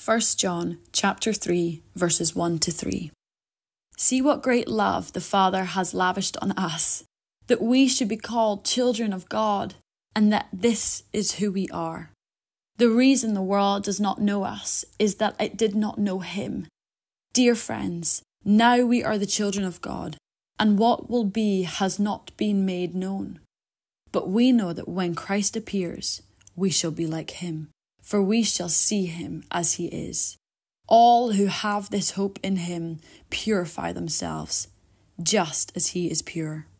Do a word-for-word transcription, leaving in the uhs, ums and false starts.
First John chapter three, verses one to three. See what great love the Father has lavished on us, that we should be called children of God, and that this is who we are. The reason the world does not know us is that it did not know him. Dear friends, now we are the children of God, and what will be has not been made known. But we know that when Christ appears, we shall be like him, for we shall see him as he is. All who have this hope in him purify themselves, just as he is pure.